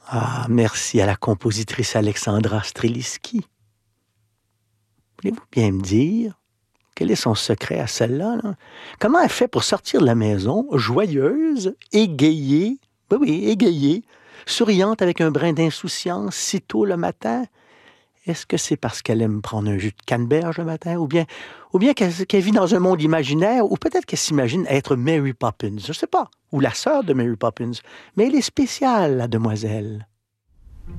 Ah, merci à la compositrice Alexandra Streliski. Voulez-vous bien me dire quel est son secret à celle-là, là? Comment elle fait pour sortir de la maison, joyeuse, égayée, oui, oui, égayée, souriante avec un brin d'insouciance si tôt le matin? Est-ce que c'est parce qu'elle aime prendre un jus de canneberge le matin? Ou bien qu'elle vit dans un monde imaginaire? Ou peut-être qu'elle s'imagine être Mary Poppins, je ne sais pas, ou la sœur de Mary Poppins. Mais elle est spéciale, la demoiselle.